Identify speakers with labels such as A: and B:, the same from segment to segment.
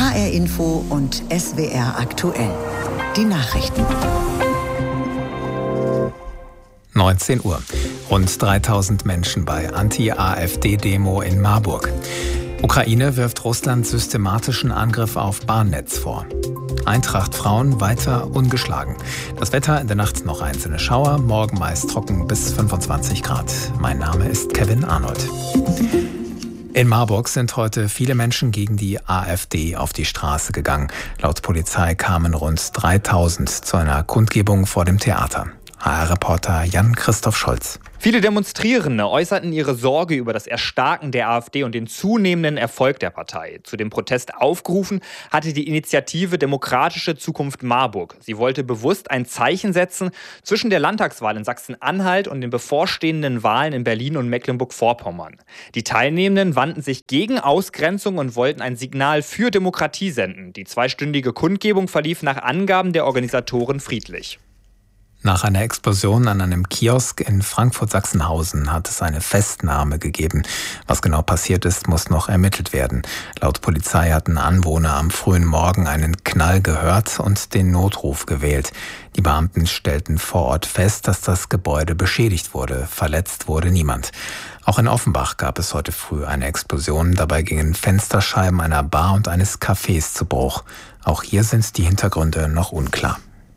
A: HR Info und SWR aktuell. Die Nachrichten.
B: 19 Uhr. Rund 3000 Menschen bei Anti-AfD-Demo in Marburg. Ukraine wirft Russland systematischen Angriff auf Bahnnetz vor. Eintracht Frauen weiter ungeschlagen. Das Wetter in der Nacht noch einzelne Schauer, morgen meist trocken bis 25 Grad. Mein Name ist Kevin Arnold. In Marburg sind heute viele Menschen gegen die AfD auf die Straße gegangen. Laut Polizei kamen rund 3000 zu einer Kundgebung vor dem Theater. HR-Reporter Jan-Christoph Scholz.
C: Viele Demonstrierende äußerten ihre Sorge über das Erstarken der AfD und den zunehmenden Erfolg der Partei. Zu dem Protest aufgerufen hatte die Initiative Demokratische Zukunft Marburg. Sie wollte bewusst ein Zeichen setzen zwischen der Landtagswahl in Sachsen-Anhalt und den bevorstehenden Wahlen in Berlin und Mecklenburg-Vorpommern. Die Teilnehmenden wandten sich gegen Ausgrenzung und wollten ein Signal für Demokratie senden. Die zweistündige Kundgebung verlief nach Angaben der Organisatoren friedlich.
B: Nach einer Explosion an einem Kiosk in Frankfurt-Sachsenhausen hat es eine Festnahme gegeben. Was genau passiert ist, muss noch ermittelt werden. Laut Polizei hatten Anwohner am frühen Morgen einen Knall gehört und den Notruf gewählt. Die Beamten stellten vor Ort fest, dass das Gebäude beschädigt wurde. Verletzt wurde niemand. Auch in Offenbach gab es heute früh eine Explosion. Dabei gingen Fensterscheiben einer Bar und eines Cafés zu Bruch. Auch hier sind die Hintergründe noch unklar.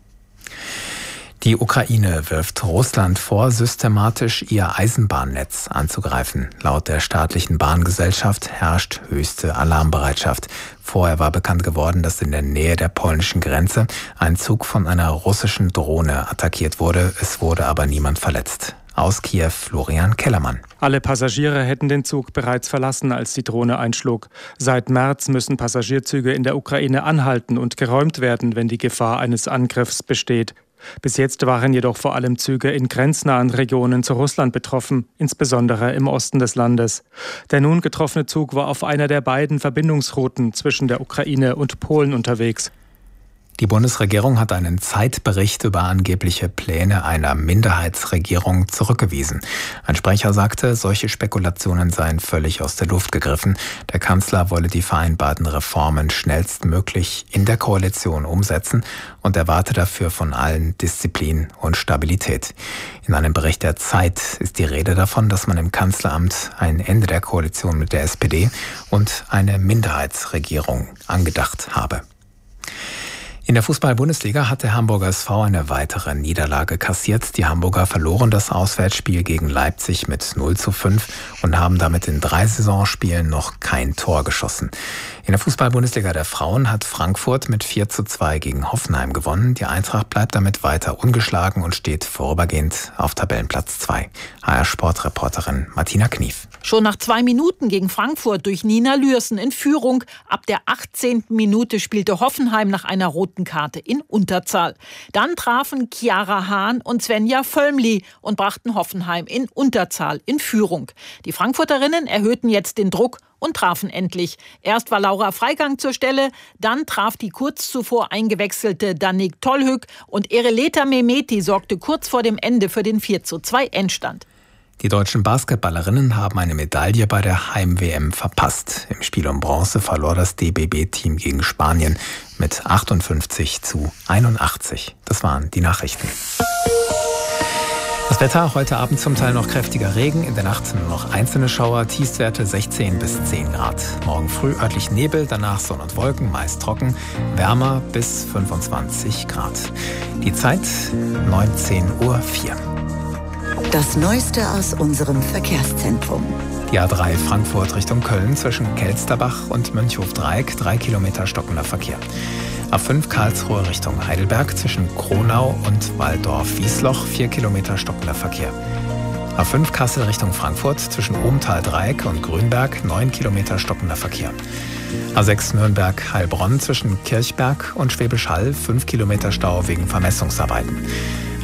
B: Die Ukraine wirft Russland vor, systematisch ihr Eisenbahnnetz anzugreifen. Laut der staatlichen Bahngesellschaft herrscht höchste Alarmbereitschaft. Vorher war bekannt geworden, dass in der Nähe der polnischen Grenze ein Zug von einer russischen Drohne attackiert wurde. Es wurde aber niemand verletzt. Aus Kiew Florian Kellermann.
D: Alle Passagiere hätten den Zug bereits verlassen, als die Drohne einschlug. Seit März müssen Passagierzüge in der Ukraine anhalten und geräumt werden, wenn die Gefahr eines Angriffs besteht. Bis jetzt waren jedoch vor allem Züge in grenznahen Regionen zu Russland betroffen, insbesondere im Osten des Landes. Der nun getroffene Zug war auf einer der beiden Verbindungsrouten zwischen der Ukraine und Polen unterwegs.
B: Die Bundesregierung hat einen Zeitbericht über angebliche Pläne einer Minderheitsregierung zurückgewiesen. Ein Sprecher sagte, solche Spekulationen seien völlig aus der Luft gegriffen. Der Kanzler wolle die vereinbarten Reformen schnellstmöglich in der Koalition umsetzen und erwarte dafür von allen Disziplin und Stabilität. In einem Bericht der Zeit ist die Rede davon, dass man im Kanzleramt ein Ende der Koalition mit der SPD und eine Minderheitsregierung angedacht habe. In der Fußball-Bundesliga hat der Hamburger SV eine weitere Niederlage kassiert. Die Hamburger verloren das Auswärtsspiel gegen Leipzig mit 0:5 und haben damit in 3 Saisonspielen noch kein Tor geschossen. In der Fußball-Bundesliga der Frauen hat Frankfurt mit 4:2 gegen Hoffenheim gewonnen. Die Eintracht bleibt damit weiter ungeschlagen und steht vorübergehend auf Tabellenplatz 2. HR-Sportreporterin Martina Knief.
E: Schon nach 2 Minuten gegen Frankfurt durch Nina Lürsen in Führung. Ab der 18. Minute spielte Hoffenheim nach einer roten Karte in Unterzahl. Dann trafen Chiara Hahn und Svenja Völmli und brachten Hoffenheim in Unterzahl in Führung. Die Frankfurterinnen erhöhten jetzt den Druck und trafen endlich. Erst war Laura Freigang zur Stelle, dann traf die kurz zuvor eingewechselte Danik Tollhück und Ereleta Mehmeti sorgte kurz vor dem Ende für den 4:2 Endstand.
B: Die deutschen Basketballerinnen haben eine Medaille bei der Heim-WM verpasst. Im Spiel um Bronze verlor das DBB-Team gegen Spanien mit 58:81. Das waren die Nachrichten. Das Wetter, heute Abend zum Teil noch kräftiger Regen, in der Nacht nur noch einzelne Schauer, Tiefstwerte 16 bis 10 Grad. Morgen früh örtlich Nebel, danach Sonne und Wolken, meist trocken, wärmer bis 25 Grad. Die Zeit 19:04 Uhr.
A: Das Neueste aus unserem Verkehrszentrum.
B: Die A3 Frankfurt Richtung Köln zwischen Kelsterbach und Mönchhof-Dreieck, 3 Kilometer stockender Verkehr. A5 Karlsruhe Richtung Heidelberg zwischen Kronau und Walldorf-Wiesloch, 4 Kilometer stockender Verkehr. A5 Kassel Richtung Frankfurt zwischen Obenthal-Dreieck und Grünberg, 9 Kilometer stockender Verkehr. A6 Nürnberg-Heilbronn zwischen Kirchberg und Schwäbisch Hall, 5 Kilometer Stau wegen Vermessungsarbeiten.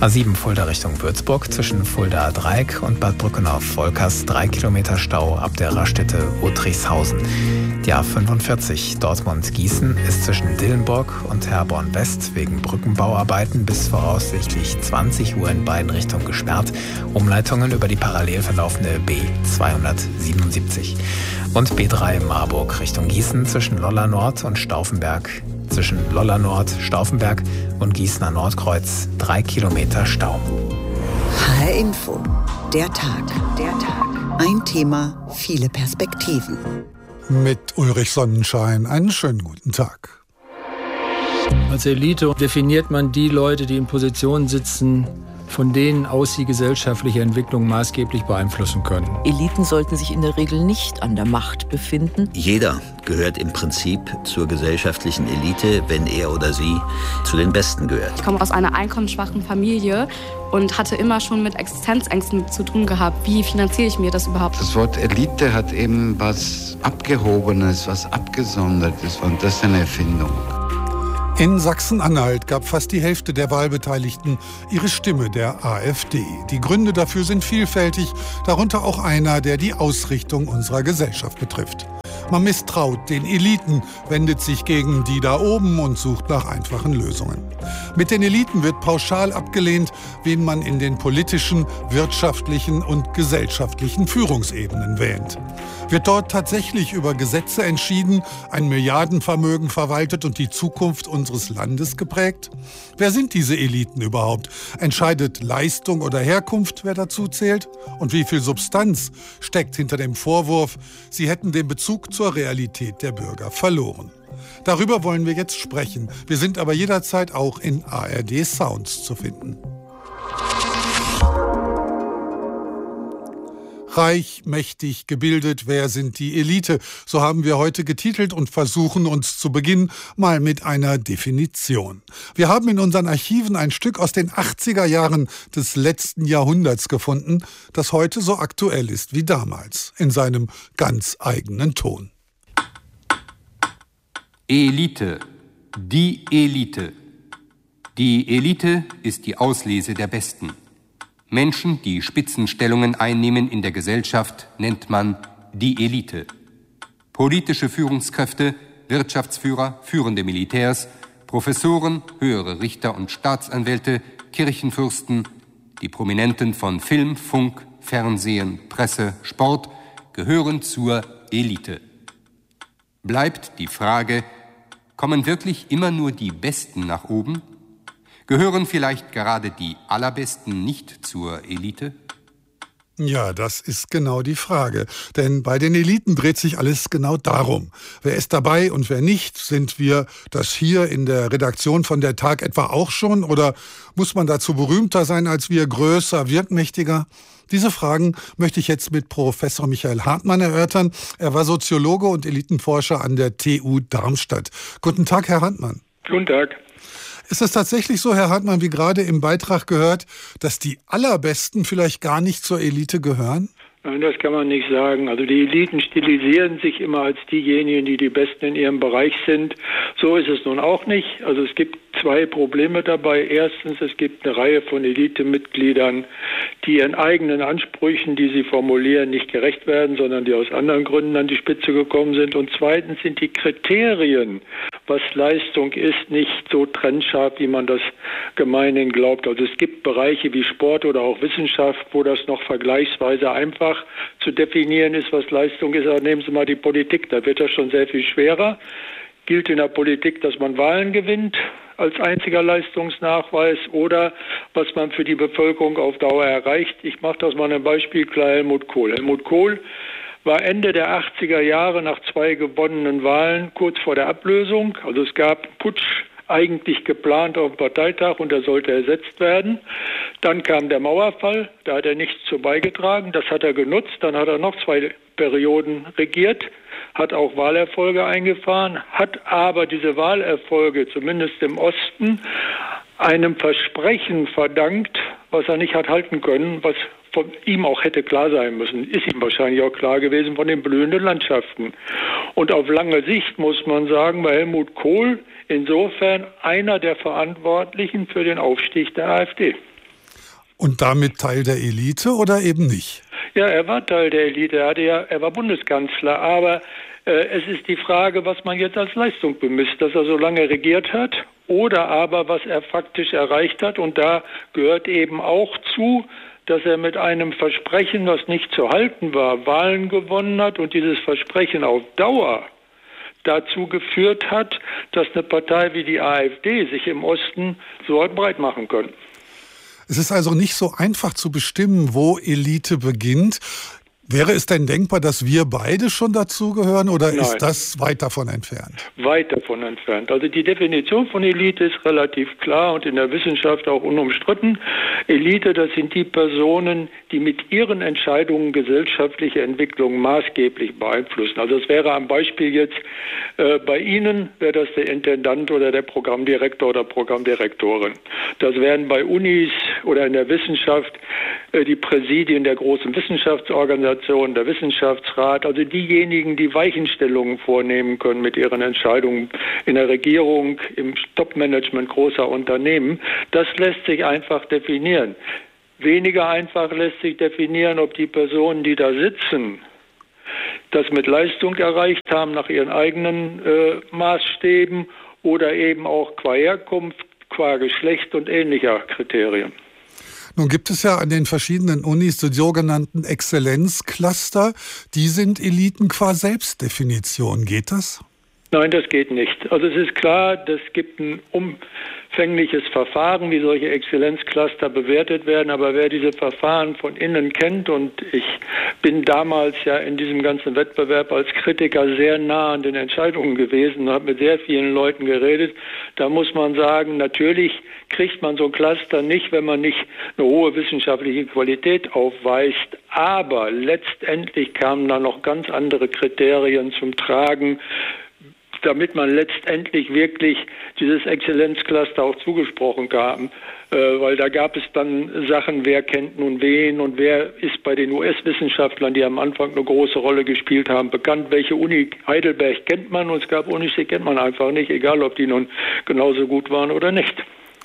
B: A7 Fulda Richtung Würzburg zwischen Fulda-Dreieck und Bad Brückenhof-Volkers 3 Kilometer Stau ab der Raststätte Otrichshausen. Die A45 Dortmund-Gießen ist zwischen Dillenburg und Herborn-West wegen Brückenbauarbeiten bis voraussichtlich 20 Uhr in beiden Richtungen gesperrt. Umleitungen über die parallel verlaufende B277. Und B3 Marburg Richtung Gießen zwischen Lolla Nord und Stauffenberg. Zwischen Lolla Nord, Stauffenberg und Gießener Nordkreuz 3 Kilometer Stau.
A: HR Info. Der Tag. Ein Thema, viele Perspektiven.
F: Mit Ulrich Sonnenschein. Einen schönen guten Tag.
G: Als Elite definiert man die Leute, die in Positionen sitzen, von denen aus die gesellschaftliche Entwicklung maßgeblich beeinflussen können.
H: Eliten sollten sich in der Regel nicht an der Macht befinden.
I: Jeder gehört im Prinzip zur gesellschaftlichen Elite, wenn er oder sie zu den Besten gehört.
J: Ich komme aus einer einkommensschwachen Familie und hatte immer schon mit Existenzängsten zu tun gehabt. Wie finanziere ich mir das überhaupt?
K: Das Wort Elite hat eben was Abgehobenes, was Abgesondertes, und das ist eine Erfindung.
F: In Sachsen-Anhalt gab fast die Hälfte der Wahlbeteiligten ihre Stimme der AfD. Die Gründe dafür sind vielfältig, darunter auch einer, der die Ausrichtung unserer Gesellschaft betrifft. Man misstraut den Eliten, wendet sich gegen die da oben und sucht nach einfachen Lösungen. Mit den Eliten wird pauschal abgelehnt, wen man in den politischen, wirtschaftlichen und gesellschaftlichen Führungsebenen wählt. Wird dort tatsächlich über Gesetze entschieden, ein Milliardenvermögen verwaltet und die Zukunft unseres Landes geprägt? Wer sind diese Eliten überhaupt? Entscheidet Leistung oder Herkunft, wer dazu zählt? Und wie viel Substanz steckt hinter dem Vorwurf, sie hätten den Bezug zur Realität der Bürger verloren? Darüber wollen wir jetzt sprechen. Wir sind aber jederzeit auch in ARD Sounds zu finden. Reich, mächtig, gebildet, wer sind die Elite? So haben wir heute getitelt und versuchen uns zu Beginn mal mit einer Definition. Wir haben in unseren Archiven ein Stück aus den 80er Jahren des letzten Jahrhunderts gefunden, das heute so aktuell ist wie damals, in seinem ganz eigenen Ton.
L: Elite. Die Elite. Die Elite ist die Auslese der Besten. Menschen, die Spitzenstellungen einnehmen in der Gesellschaft, nennt man die Elite. Politische Führungskräfte, Wirtschaftsführer, führende Militärs, Professoren, höhere Richter und Staatsanwälte, Kirchenfürsten, die Prominenten von Film, Funk, Fernsehen, Presse, Sport gehören zur Elite. Bleibt die Frage, kommen wirklich immer nur die Besten nach oben? Gehören vielleicht gerade die Allerbesten nicht zur Elite?
F: Ja, das ist genau die Frage. Denn bei den Eliten dreht sich alles genau darum. Wer ist dabei und wer nicht? Sind wir das hier in der Redaktion von der Tag etwa auch schon? Oder muss man dazu berühmter sein als wir, größer, wirkmächtiger? Diese Fragen möchte ich jetzt mit Professor Michael Hartmann erörtern. Er war Soziologe und Elitenforscher an der TU Darmstadt. Guten Tag, Herr Hartmann.
M: Guten Tag.
F: Ist es tatsächlich so, Herr Hartmann, wie gerade im Beitrag gehört, dass die Allerbesten vielleicht gar nicht zur Elite gehören?
M: Nein, das kann man nicht sagen. Also die Eliten stilisieren sich immer als diejenigen, die die Besten in ihrem Bereich sind. So ist es nun auch nicht. Also es gibt zwei Probleme dabei. Erstens, es gibt eine Reihe von Elitemitgliedern, die ihren eigenen Ansprüchen, die sie formulieren, nicht gerecht werden, sondern die aus anderen Gründen an die Spitze gekommen sind. Und zweitens sind die Kriterien, was Leistung ist, nicht so trennscharf, wie man das gemeinhin glaubt. Also es gibt Bereiche wie Sport oder auch Wissenschaft, wo das noch vergleichsweise einfach zu definieren ist, was Leistung ist. Aber nehmen Sie mal die Politik, da wird das schon sehr viel schwerer. Gilt in der Politik, dass man Wahlen gewinnt als einziger Leistungsnachweis oder was man für die Bevölkerung auf Dauer erreicht. Ich mache das mal ein Beispiel klar, Helmut Kohl. Helmut Kohl war Ende der 80er Jahre nach 2 gewonnenen Wahlen kurz vor der Ablösung. Also es gab einen Putsch, eigentlich geplant auf dem Parteitag, und er sollte ersetzt werden. Dann kam der Mauerfall, da hat er nichts zu beigetragen, das hat er genutzt. Dann hat er noch 2 Perioden regiert, hat auch Wahlerfolge eingefahren, hat aber diese Wahlerfolge, zumindest im Osten, einem Versprechen verdankt, was er nicht hat halten können, was von ihm auch hätte klar sein müssen, ist ihm wahrscheinlich auch klar gewesen, von den blühenden Landschaften. Und auf lange Sicht muss man sagen, bei Helmut Kohl insofern einer der Verantwortlichen für den Aufstieg der AfD.
F: Und damit Teil der Elite oder eben nicht?
M: Ja, er war Teil der Elite. Er war Bundeskanzler. Aber es ist die Frage, was man jetzt als Leistung bemisst, dass er so lange regiert hat oder aber was er faktisch erreicht hat. Und da gehört eben auch zu, dass er mit einem Versprechen, was nicht zu halten war, Wahlen gewonnen hat und dieses Versprechen auf Dauer dazu geführt hat, dass eine Partei wie die AfD sich im Osten so hat breit machen können.
F: Es ist also nicht so einfach zu bestimmen, wo Elite beginnt. Wäre es denn denkbar, dass wir beide schon dazugehören oder
M: Nein.
F: Ist das weit davon entfernt?
M: Weit davon entfernt. Also die Definition von Elite ist relativ klar und in der Wissenschaft auch unumstritten. Elite, das sind die Personen, die mit ihren Entscheidungen gesellschaftliche Entwicklung maßgeblich beeinflussen. Also es wäre am Beispiel jetzt bei Ihnen, wäre das der Intendant oder der Programmdirektor oder Programmdirektorin. Das wären bei Unis oder in der Wissenschaft die Präsidien der großen Wissenschaftsorganisationen, der Wissenschaftsrat, also diejenigen, die Weichenstellungen vornehmen können mit ihren Entscheidungen in der Regierung, im Top-Management großer Unternehmen. Das lässt sich einfach definieren. Weniger einfach lässt sich definieren, ob die Personen, die da sitzen, das mit Leistung erreicht haben nach ihren eigenen Maßstäben oder eben auch qua Herkunft, qua Geschlecht und ähnlicher Kriterien.
F: Nun gibt es ja an den verschiedenen Unis die sogenannten Exzellenzcluster. Die sind Eliten qua Selbstdefinition. Geht das?
M: Nein, das geht nicht. Also es ist klar, es gibt ein umfängliches Verfahren, wie solche Exzellenzcluster bewertet werden. Aber wer diese Verfahren von innen kennt, und ich bin damals ja in diesem ganzen Wettbewerb als Kritiker sehr nah an den Entscheidungen gewesen und habe mit sehr vielen Leuten geredet, da muss man sagen, natürlich kriegt man so ein Cluster nicht, wenn man nicht eine hohe wissenschaftliche Qualität aufweist. Aber letztendlich kamen da noch ganz andere Kriterien zum Tragen, damit man letztendlich wirklich dieses Exzellenzcluster auch zugesprochen kam. Weil da gab es dann Sachen, wer kennt nun wen und wer ist bei den US-Wissenschaftlern, die am Anfang eine große Rolle gespielt haben, bekannt. Welche Uni Heidelberg kennt man und es gab Unis, die kennt man einfach nicht, egal ob die nun genauso gut waren oder nicht.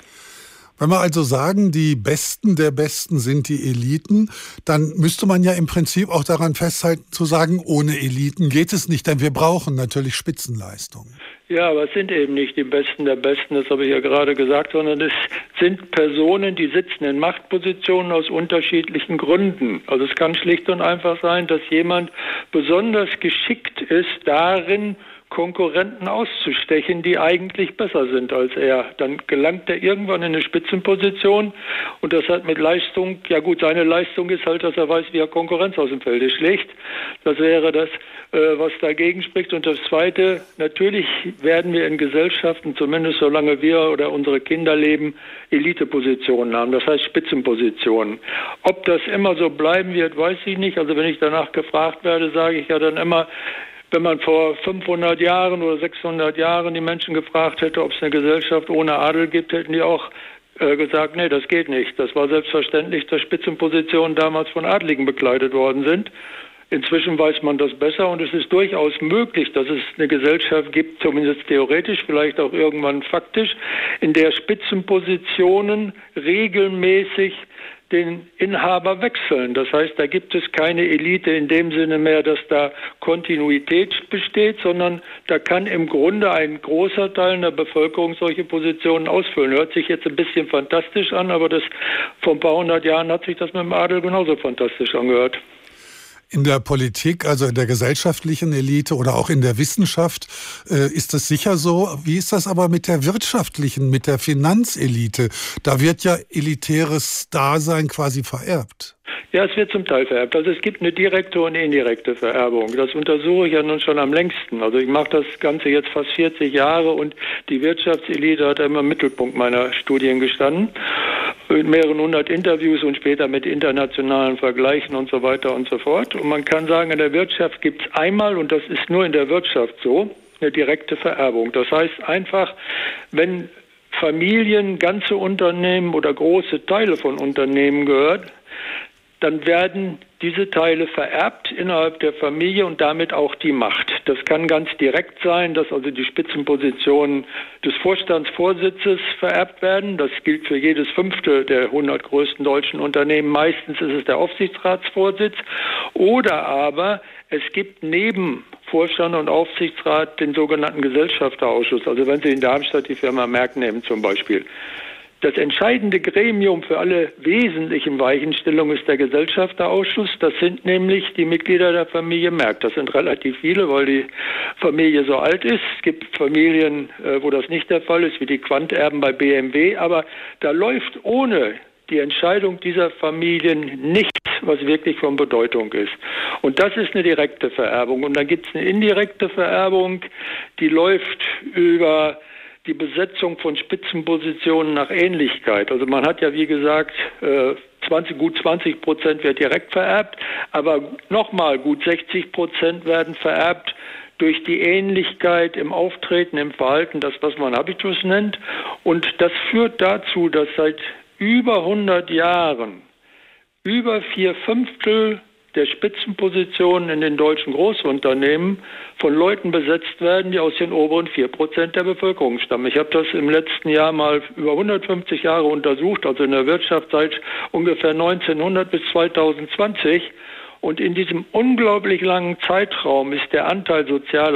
F: Wenn wir also sagen, die Besten der Besten sind die Eliten, dann müsste man ja im Prinzip auch daran festhalten, zu sagen, ohne Eliten geht es nicht, denn wir brauchen natürlich Spitzenleistungen. Ja, aber es sind eben nicht die Besten der Besten, das habe ich ja gerade gesagt, sondern es sind Personen, die sitzen in Machtpositionen aus unterschiedlichen Gründen. Also es kann schlicht und einfach sein, dass jemand besonders geschickt ist darin, Konkurrenten auszustechen, die eigentlich besser sind als er. Dann gelangt er irgendwann in eine Spitzenposition und das hat mit Leistung, ja gut, seine Leistung ist halt, dass er weiß, wie er Konkurrenz aus dem Felde schlägt. Das wäre das, was dagegen spricht. Und das Zweite, natürlich werden wir in Gesellschaften, zumindest solange wir oder unsere Kinder leben, Elitepositionen haben, das heißt Spitzenpositionen. Ob das immer so bleiben wird, weiß ich nicht. Also wenn ich danach gefragt werde, sage ich ja dann immer, wenn man vor 500 Jahren oder 600 Jahren die Menschen gefragt hätte, ob es eine Gesellschaft ohne Adel gibt, hätten die auch gesagt, nee, das geht nicht. Das war selbstverständlich, dass Spitzenpositionen damals von Adligen bekleidet worden sind. Inzwischen weiß man das besser und es ist durchaus möglich, dass es eine Gesellschaft gibt, zumindest theoretisch, vielleicht auch irgendwann faktisch, in der Spitzenpositionen regelmäßig den Inhaber wechseln. Das heißt, da gibt es keine Elite in dem Sinne mehr, dass da Kontinuität besteht, sondern da kann im Grunde ein großer Teil der Bevölkerung solche Positionen ausfüllen. Hört sich jetzt ein bisschen fantastisch an, aber das vor ein paar hundert Jahren hat sich das mit dem Adel genauso fantastisch angehört. In der Politik, also in der gesellschaftlichen Elite oder auch in der Wissenschaft ist das sicher so. Wie ist das aber mit der wirtschaftlichen, mit der Finanzelite? Da wird ja elitäres Dasein quasi vererbt. Ja, es wird zum Teil vererbt. Also es gibt eine direkte und indirekte Vererbung. Das untersuche ich ja nun schon am längsten. Also ich mache das Ganze jetzt fast 40 Jahre und die Wirtschaftselite hat immer im Mittelpunkt meiner Studien gestanden. Mit mehreren hundert Interviews und später mit internationalen Vergleichen und so weiter und so fort. Und man kann sagen, in der Wirtschaft gibt es einmal, und das ist nur in der Wirtschaft so, eine direkte Vererbung. Das heißt einfach, wenn Familien, ganze Unternehmen oder große Teile von Unternehmen gehört,
M: dann werden diese Teile vererbt innerhalb der Familie und damit auch die Macht. Das kann ganz direkt sein, dass also die Spitzenpositionen des Vorstandsvorsitzes vererbt werden. Das gilt für jedes 5. der 100 größten deutschen Unternehmen. Meistens ist es der Aufsichtsratsvorsitz. Oder aber es gibt neben Vorstand und Aufsichtsrat den sogenannten Gesellschafterausschuss. Also wenn Sie in Darmstadt die Firma Merck nehmen zum Beispiel. Das entscheidende Gremium für alle wesentlichen Weichenstellungen ist der Gesellschafterausschuss. Das sind nämlich die Mitglieder der Familie Merck. Das sind relativ viele, weil die Familie so alt ist. Es gibt Familien, wo das nicht der Fall ist, wie die Quanterben bei BMW. Aber da läuft ohne die Entscheidung dieser Familien nichts, was wirklich von Bedeutung ist. Und das ist eine direkte Vererbung. Und dann gibt es eine indirekte Vererbung, die läuft über die Besetzung von Spitzenpositionen nach Ähnlichkeit. Also man hat ja, wie gesagt, gut 20% wird direkt vererbt, aber nochmal gut 60% werden vererbt durch die Ähnlichkeit im Auftreten, im Verhalten, das, was man Habitus nennt. Und das führt dazu, dass seit über 100 Jahren über 4/5 der Spitzenpositionen in den deutschen Großunternehmen von Leuten besetzt werden, die aus den oberen 4% der Bevölkerung stammen. Ich habe das im letzten Jahr mal über 150 Jahre untersucht, also in der Wirtschaft seit ungefähr 1900 bis 2020. Und in diesem unglaublich langen Zeitraum ist der Anteil sozialer